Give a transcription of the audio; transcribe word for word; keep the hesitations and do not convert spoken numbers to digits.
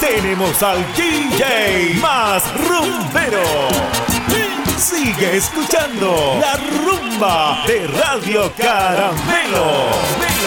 tenemos al D J más rumbero. Sigue escuchando la rumba de Radio Caramelo.